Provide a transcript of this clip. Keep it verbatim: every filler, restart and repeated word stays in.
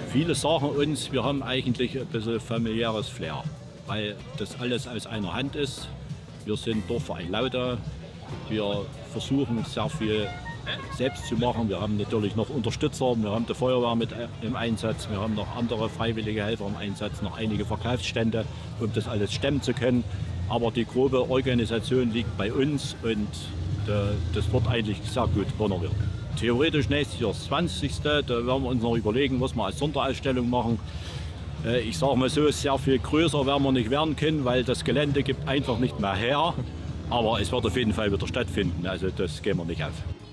Viele sagen uns, wir haben eigentlich ein bisschen familiäres Flair, weil das alles aus einer Hand ist. Wir sind Dorfverein Lauda. Wir versuchen sehr viel selbst zu machen. Wir haben natürlich noch Unterstützer, wir haben die Feuerwehr mit im Einsatz, wir haben noch andere freiwillige Helfer im Einsatz, noch einige Verkaufsstände, um das alles stemmen zu können. Aber die grobe Organisation liegt bei uns und äh, das wird eigentlich sehr gut honoriert. Theoretisch nächstes Jahr das zwanzigste Da werden wir uns noch überlegen, was wir als Sonderausstellung machen. Äh, ich sage mal so, sehr viel größer werden wir nicht werden können, weil das Gelände gibt einfach nicht mehr her. Aber es wird auf jeden Fall wieder stattfinden, also das gehen wir nicht auf.